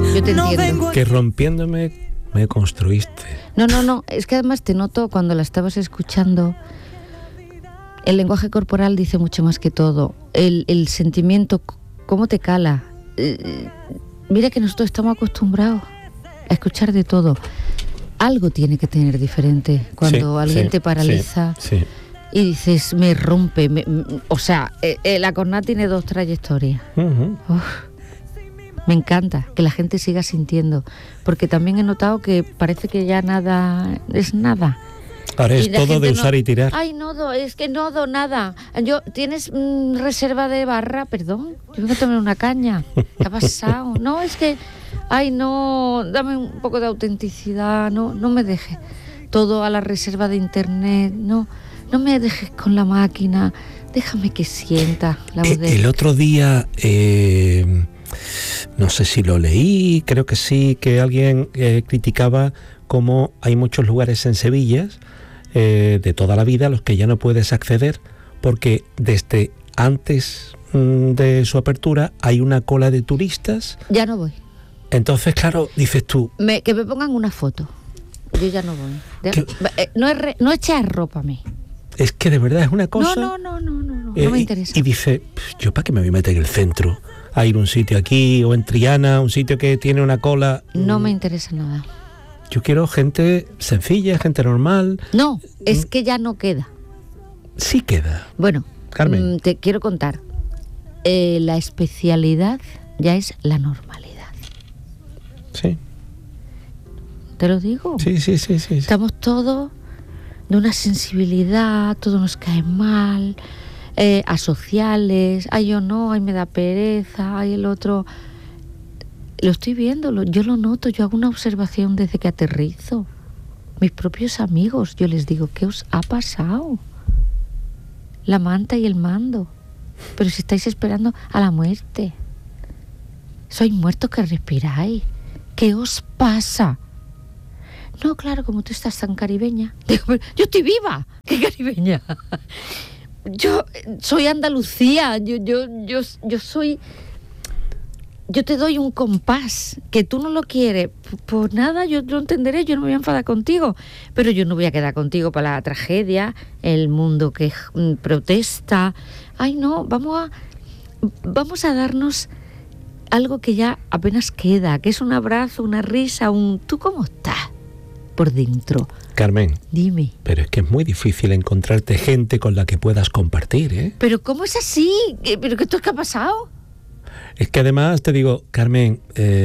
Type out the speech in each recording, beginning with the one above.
Yo te entiendo. Que rompiéndome me construiste. No, es que además te noto cuando la estabas escuchando. El lenguaje corporal dice mucho más que todo. El sentimiento, cómo te cala. Mira que nosotros estamos acostumbrados a escuchar de todo. Algo tiene que tener diferente cuando alguien te paraliza y dices, me rompe. O sea, la Cornat tiene 2 trayectorias. Me encanta que la gente siga sintiendo, porque también he notado que parece que ya nada es nada. Ahora es todo de usar y tirar. Ay, no, es que no do nada. ¿Tienes reserva de barra? Perdón, yo vengo a tomar una caña. ¿Qué ha pasado? No, es que... Ay, no, dame un poco de autenticidad, no me dejes todo a la reserva de internet, no me dejes con la máquina, déjame que sienta la voz de... El otro día, no sé si lo leí, creo que sí, que alguien criticaba cómo hay muchos lugares en Sevilla, de toda la vida, a los que ya no puedes acceder, porque desde antes de su apertura hay una cola de turistas. Ya no voy. Entonces, claro, dices tú... que me pongan una foto. Yo ya no voy. No eches ropa a mí. Es que de verdad es una cosa... No me interesa. Y dice, yo para qué me voy a meter en el centro, a ir a un sitio aquí, o en Triana, un sitio que tiene una cola... No me interesa nada. Yo quiero gente sencilla, gente normal. No, es que ya no queda. Sí queda. Bueno, Carmen, te quiero contar. La especialidad ya es la normalidad. Sí. ¿Te lo digo? Sí. Estamos todos de una sensibilidad, todo nos cae mal, asociales, ay yo no, ay me da pereza, ay el otro... Lo estoy viendo, yo lo noto, yo hago una observación desde que aterrizo. Mis propios amigos, yo les digo, ¿qué os ha pasado? La manta y el mando. Pero si estáis esperando a la muerte. Sois muertos que respiráis. ¿Qué os pasa? No, claro, como tú estás tan caribeña. Digo, pero yo estoy viva. ¿Qué caribeña? Yo soy Andalucía. Yo soy... Yo te doy un compás, que tú no lo quieres, pues nada, yo lo entenderé, yo no me voy a enfadar contigo, pero yo no voy a quedar contigo para la tragedia, el mundo que protesta. Ay no, vamos a darnos algo que ya apenas queda, que es un abrazo, una risa, ¿tú cómo estás por dentro? Carmen, dime. Pero es que es muy difícil encontrarte gente con la que puedas compartir, ¿eh? Pero ¿cómo es así? ¿Pero qué ha pasado? Es que además te digo, Carmen,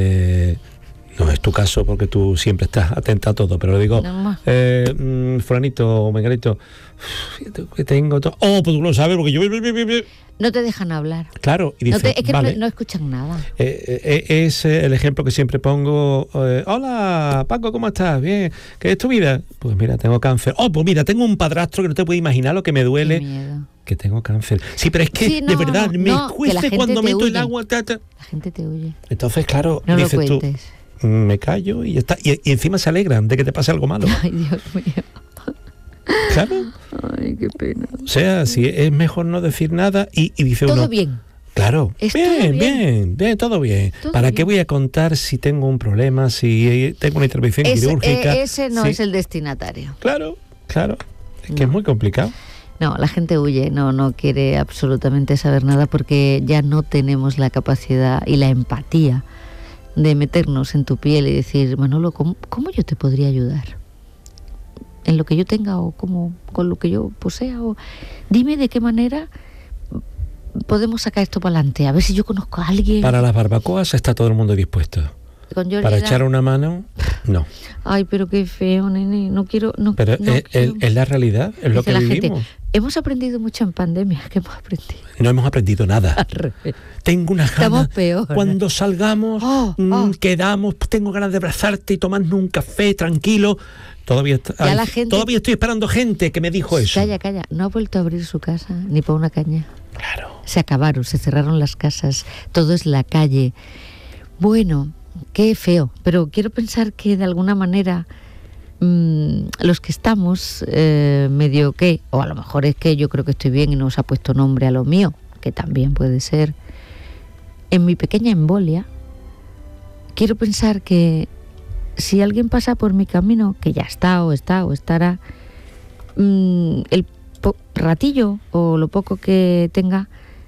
no es tu caso porque tú siempre estás atenta a todo, pero lo digo, fulanito o menganito, que tengo todo... Oh, pues tú lo sabes porque yo... No te dejan hablar. Claro, y dices, es que vale, no escuchan nada. Es el ejemplo que siempre pongo. Hola, Paco, ¿cómo estás? Bien. ¿Qué es tu vida? Pues mira, tengo cáncer. Oh, pues mira, tengo un padrastro que no te puedes imaginar lo que me duele. Qué miedo. Que tengo cáncer. Sí, pero es que de verdad me cuesta cuando meto el agua. La gente te huye. Entonces, claro, no dices lo cuentes. Tú, me callo y ya está. Y encima se alegran de que te pase algo malo. Ay, Dios mío. Claro. Ay, qué pena. O sea, si es mejor no decir nada y dice todo uno... bien. Claro, bien, todo bien. ¿Para qué voy a contar si tengo un problema, si tengo una intervención quirúrgica? Ese no es el destinatario. Claro. Es que es muy complicado. No, la gente huye, no quiere absolutamente saber nada porque ya no tenemos la capacidad y la empatía de meternos en tu piel y decir, Manolo, ¿cómo yo te podría ayudar? En lo que yo tenga o con lo que yo posea, o dime de qué manera podemos sacar esto para adelante, a ver si yo conozco a alguien. Para las barbacoas está todo el mundo dispuesto. Para echar una mano, no. Ay, pero qué feo, nene, no quiero... Pero es la realidad, es lo que vivimos. Gente, hemos aprendido mucho en pandemia, ¿qué hemos aprendido? No hemos aprendido nada. Al revés. Tengo unas ganas. Estamos peor. Cuando salgamos, quedamos, tengo ganas de abrazarte y tomarnos un café tranquilo. Todavía estoy esperando gente que me dijo eso. Calla, no ha vuelto a abrir su casa ni para una caña. Claro. Se acabaron, se cerraron las casas, todo es la calle. Bueno, qué feo, pero quiero pensar que de alguna manera los que estamos medio que, o a lo mejor es que yo creo que estoy bien y no os ha puesto nombre a lo mío, que también puede ser, en mi pequeña embolia, quiero pensar que si alguien pasa por mi camino, que ya está o estará, el ratillo o lo poco que tenga,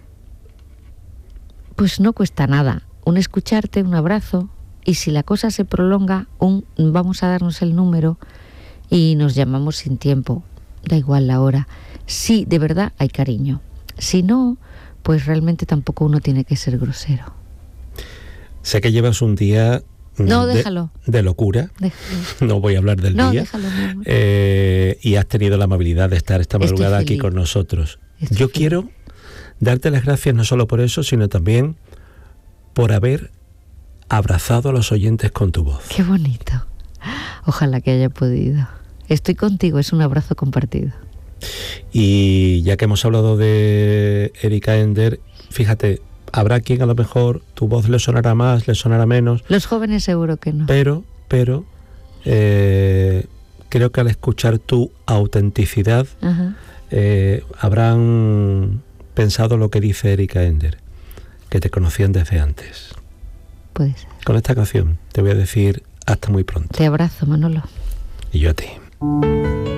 pues no cuesta nada. Un escucharte, un abrazo, y si la cosa se prolonga, vamos a darnos el número y nos llamamos sin tiempo, da igual la hora. Sí, de verdad hay cariño. Si no, pues realmente tampoco uno tiene que ser grosero. Sé que llevas un día déjalo. De locura. Déjalo. No voy a hablar del día. Déjalo, mi amor. Y has tenido la amabilidad de estar esta madrugada aquí con nosotros. Yo quiero darte las gracias no solo por eso, sino también por haber abrazado a los oyentes con tu voz. Qué bonito. Ojalá que haya podido. Estoy contigo, es un abrazo compartido. Y ya que hemos hablado de Erika Ender, fíjate, habrá quien a lo mejor tu voz le sonará más, le sonará menos. Los jóvenes seguro que no. Pero creo que al escuchar tu autenticidad, habrán pensado lo que dice Erika Ender, que te conocían desde antes. Puede ser. Con esta canción te voy a decir hasta muy pronto. Te abrazo, Manolo. Y yo a ti.